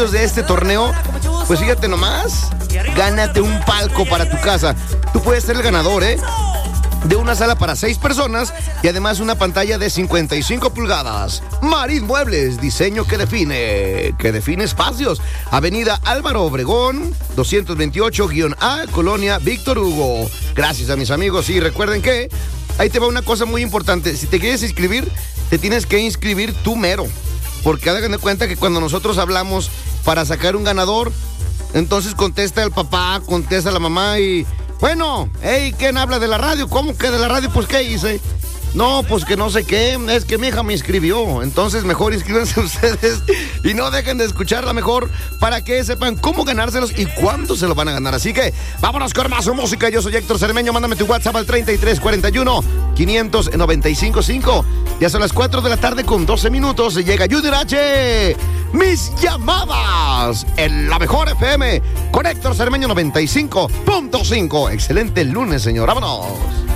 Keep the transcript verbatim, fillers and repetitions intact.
de este torneo, pues fíjate nomás, gánate un palco para tu casa. Tú puedes ser el ganador, ¿eh? De una sala para seis personas y además una pantalla de cincuenta y cinco pulgadas. Marín Muebles, diseño que define, que define espacios. Avenida Álvaro Obregón, doscientos veintiocho A, Colonia Víctor Hugo. Gracias a mis amigos y recuerden que ahí te va una cosa muy importante. Si te quieres inscribir, te tienes que inscribir tú mero. Porque hagan de cuenta que cuando nosotros hablamos para sacar un ganador, entonces contesta el papá, contesta la mamá y... Bueno, hey, ¿quién habla de la radio? ¿Cómo que de la radio? Pues, ¿qué hice? No, pues que no sé qué, es que mi hija me inscribió. Entonces, mejor inscríbanse ustedes y no dejen de escucharla mejor para que sepan cómo ganárselos y cuándo se lo van a ganar. Así que, vámonos con más música. Yo soy Héctor Cermeño, mándame tu WhatsApp al treinta y tres cuarenta y uno, quinientos noventa y cinco cinco. Ya son las cuatro de la tarde con doce minutos y llega Junior H. Mis llamadas en la mejor F M con Héctor Cermeño noventa y cinco punto cinco. Excelente lunes, señor. Vámonos.